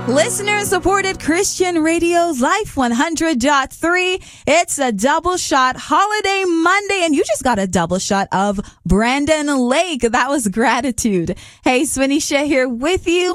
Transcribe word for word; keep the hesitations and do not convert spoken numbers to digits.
Listener supported Christian Radio's Life one hundred point three. It's a double shot holiday Monday, and you just got a double shot of Brandon Lake. That was Gratitude. Hey, Swinny Shea here with you.